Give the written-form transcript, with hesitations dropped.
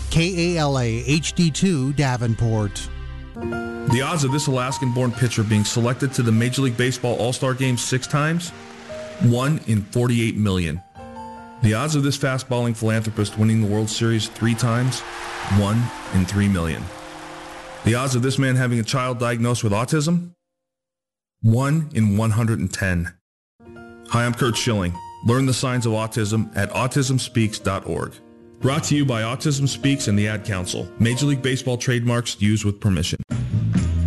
KALA HD2 Davenport. The odds of this Alaskan-born pitcher being selected to the Major League Baseball All-Star Game 6 times? 1 in 48 million. The odds of this fast-balling philanthropist winning the World Series 3 times? 1 in 3 million. The odds of this man having a child diagnosed with autism? 1 in 110. Hi, I'm Kurt Schilling. Learn the signs of autism at autismspeaks.org. Brought to you by Autism Speaks and the Ad Council. Major League Baseball trademarks used with permission.